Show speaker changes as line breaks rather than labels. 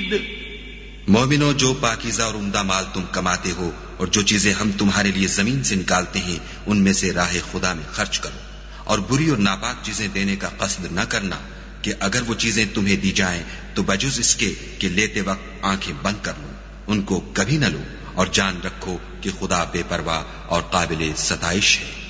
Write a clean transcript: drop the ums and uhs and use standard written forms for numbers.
मोमिनो, जो पाकीज़ा और उम्दा माल तुम कमाते हो और जो चीजें हम तुम्हारे लिए जमीन से निकालते हैं उनमें से राह खुदा में खर्च करो, और बुरी और नापाक चीजें देने का कस्द न करना कि अगर वो चीजें तुम्हें दी जाएं तो बजुज इसके कि लेते वक्त आंखें बंद कर लो, उनको कभी न लो, और जान रखो कि खुदा बेपरवाह और काबिल सताइश है।